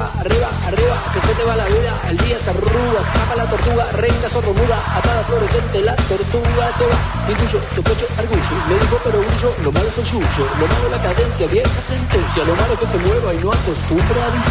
arriba, arriba, arriba, que se te va la vida, el día se arruga, escapa la tortuga, reina sordomuda, atada fluorescente, la tortuga se va, intuyo, sospecho, argullo, le digo pero brillo, lo malo es el yuyo, lo malo la cadencia, vieja sentencia, lo malo que se mueva y no acostumbra a